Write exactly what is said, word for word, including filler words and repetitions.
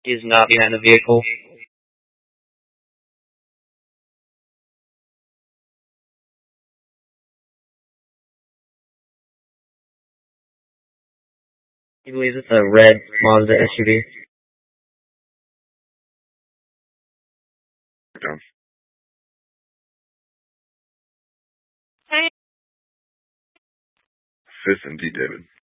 Is not behind the vehicle. He believes it's a red Mazda S U V. Down. Fifth and D, David.